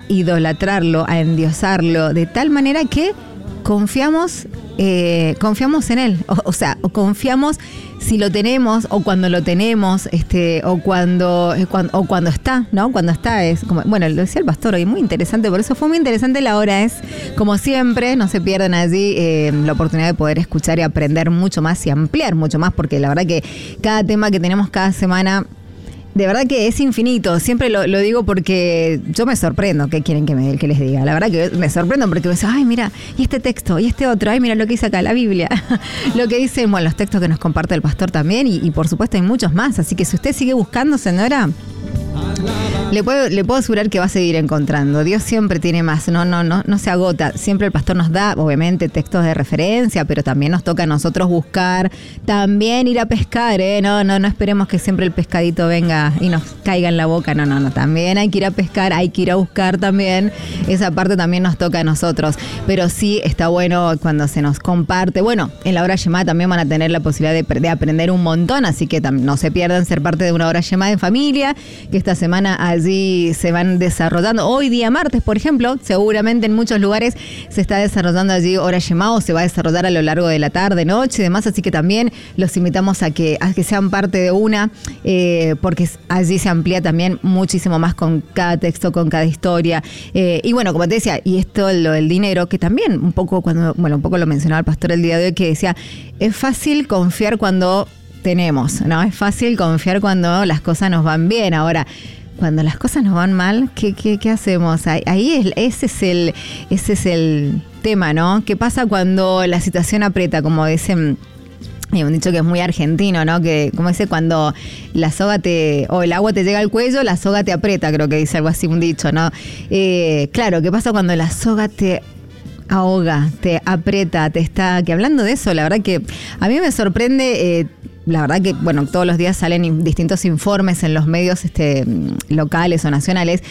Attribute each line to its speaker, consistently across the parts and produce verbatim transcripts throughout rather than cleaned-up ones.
Speaker 1: idolatrarlo, a endiosarlo, de tal manera que confiamos, eh, confiamos en él. O, o sea, o confiamos si lo tenemos o cuando lo tenemos, este, o cuando, cuando, o cuando está, ¿no? Cuando está es como, bueno, lo decía el pastor hoy, muy interesante, por eso fue muy interesante la hora. Es, como siempre, no se pierdan allí eh, la oportunidad de poder escuchar y aprender mucho más y ampliar mucho más, porque la verdad que cada tema que tenemos cada semana, de verdad que es infinito. Siempre lo, lo digo porque yo me sorprendo. ¿Qué quieren que, me, que les diga? La verdad que me sorprendo porque me dicen, ay, mira, y este texto, y este otro, ay, mira lo que dice acá, la Biblia. Lo que dicen, bueno, los textos que nos comparte el pastor también, y, y por supuesto hay muchos más. Así que si usted sigue buscando, señora, le puedo, le puedo asegurar que va a seguir encontrando. Dios siempre tiene más, no, no, no, no se agota. Siempre el pastor nos da, obviamente, textos de referencia, pero también nos toca a nosotros buscar, también ir a pescar, ¿eh? No, no, no esperemos que siempre el pescadito venga y nos caiga en la boca. No, no, no. También hay que ir a pescar, hay que ir a buscar también. Esa parte también nos toca a nosotros. Pero sí está bueno cuando se nos comparte. Bueno, en la hora Shema también van a tener la posibilidad de, de aprender un montón, así que tam- no se pierdan ser parte de una hora Shema en familia, que esta semana allí se van desarrollando. Hoy día martes, por ejemplo, seguramente en muchos lugares se está desarrollando allí hora Shema, o se va a desarrollar a lo largo de la tarde, noche y demás, así que también los invitamos a que, a que sean parte de una, eh, porque allí se amplía también muchísimo más con cada texto, con cada historia. Eh, y bueno, como te decía, y esto lo del dinero, que también un poco cuando, bueno, un poco lo mencionaba el pastor el día de hoy, que decía, es fácil confiar cuando tenemos, ¿no? Es fácil confiar cuando las cosas nos van bien. Ahora, cuando las cosas nos van mal, ¿qué, qué, qué hacemos? Ahí, ahí es, ese es el, ese es el tema, ¿no? ¿Qué pasa cuando la situación aprieta? Como dicen, hay un dicho que es muy argentino, ¿no? Que, como dice, cuando la soga te, o el agua te llega al cuello, la soga te aprieta, creo que dice algo así, un dicho, ¿no? Eh, claro, ¿qué pasa cuando la soga te ahoga, te aprieta, te está... Que hablando de eso, la verdad que a mí me sorprende... Eh, La verdad que, bueno, todos los días salen distintos informes en los medios este, locales o nacionales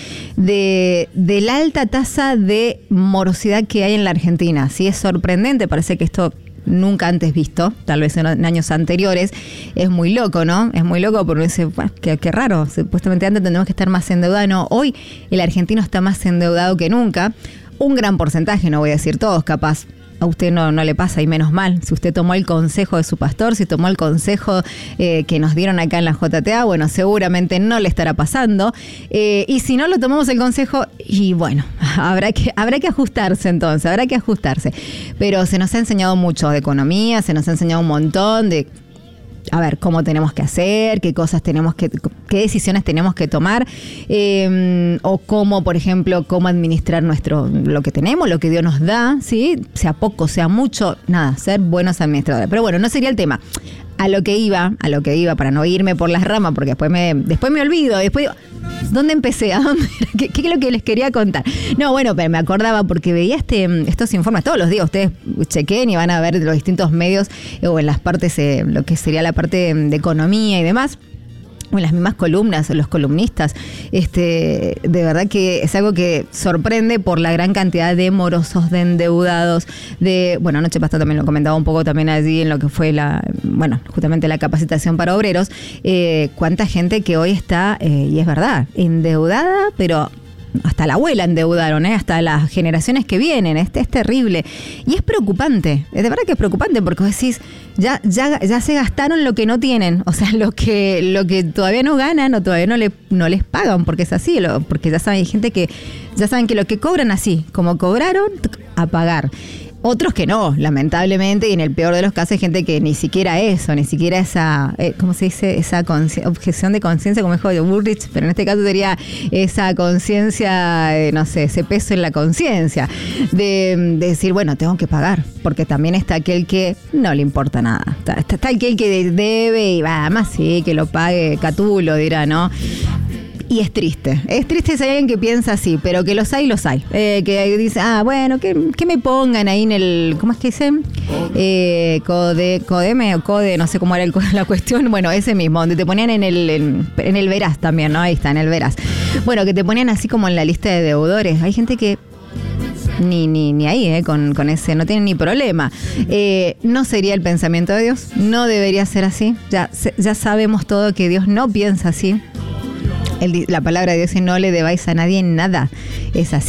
Speaker 1: de, de la alta tasa de morosidad que hay en la Argentina. Sí, es sorprendente, parece que esto nunca antes visto, tal vez en, en años anteriores. Es muy loco, ¿no? Es muy loco porque dice, bueno, qué, qué raro, supuestamente antes tendríamos que estar más endeudados. No, hoy el argentino está más endeudado que nunca. Un gran porcentaje, no voy a decir todos, capaz. A usted no, no le pasa, y menos mal. Si usted tomó el consejo de su pastor, si tomó el consejo eh, que nos dieron acá en la J T A, bueno, seguramente no le estará pasando. Eh, y si no lo tomamos el consejo, y bueno, habrá que, habrá que ajustarse entonces, habrá que ajustarse. Pero se nos ha enseñado mucho de economía, se nos ha enseñado un montón de... A ver, cómo tenemos que hacer, qué cosas tenemos que, qué decisiones tenemos que tomar, eh, o cómo, por ejemplo, cómo administrar nuestro, lo que tenemos, lo que Dios nos da, ¿sí? Sea poco, sea mucho, nada, ser buenos administradores. Pero bueno, no sería el tema. A lo que iba, a lo que iba, para no irme por las ramas, porque después me, después me olvido, después digo, ¿dónde empecé? ¿A dónde? ¿Qué, ¿Qué es lo que les quería contar? No, bueno, pero me acordaba porque veía este, estos informes todos los días. Ustedes chequen y van a ver los distintos medios eh, o en las partes, eh, lo que sería la parte de economía y demás. O en las mismas columnas, los columnistas, este, de verdad que es algo que sorprende por la gran cantidad de morosos, de endeudados, de, bueno, anoche pasado también lo comentaba un poco también allí en lo que fue la, bueno, justamente la capacitación para obreros, eh, cuánta gente que hoy está, eh, y es verdad, endeudada, pero... Hasta la abuela endeudaron, ¿eh? Hasta las generaciones que vienen. Es, es terrible. Y es preocupante. De verdad que es preocupante porque vos decís, ya, ya, ya se gastaron lo que no tienen. O sea, lo que, lo que todavía no ganan o todavía no, le, no les pagan, porque es así. Lo, porque ya saben, hay gente que ya saben que lo que cobran así, como cobraron, a pagar. Otros que no, lamentablemente, y en el peor de los casos hay gente que ni siquiera eso, ni siquiera esa, eh, ¿cómo se dice? Esa objeción de conciencia, como dijo Bullrich, pero en este caso sería esa conciencia, eh, no sé, ese peso en la conciencia, de, de decir, bueno, tengo que pagar, porque también está aquel que no le importa nada, está, está, está aquel que debe y va, más sí, que lo pague Catulo, dirá, ¿no? Y es triste, es triste si hay alguien que piensa así, pero que los hay, los hay. Eh, que dice, ah, bueno, que, que me pongan ahí en el, ¿cómo es que dicen? Eh, code, Codeme o Code, no sé cómo era el, la cuestión, bueno, ese mismo, donde te ponían en el, en, en el Veraz también, ¿no? Ahí está, en el Veraz. Bueno, que te ponían así como en la lista de deudores. Hay gente que Ni, ni, ni ahí, eh, con, con ese, no tienen ni problema. Eh, no sería el pensamiento de Dios, no debería ser así. Ya, ya sabemos todo que Dios no piensa así. El, la palabra de Dios es no le debáis a nadie nada. Es así.